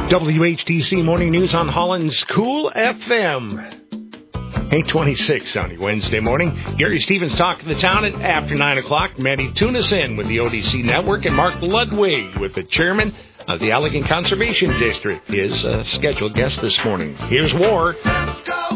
WHTC Morning News on Holland's Cool FM. 8:26 on your Wednesday morning. Gary Stevens talking the town at after 9 o'clock. Maddie Tunison with the ODC Network and Mark Ludwig with the chairman of the Allegan Conservation District, his scheduled guest this morning. Here's War.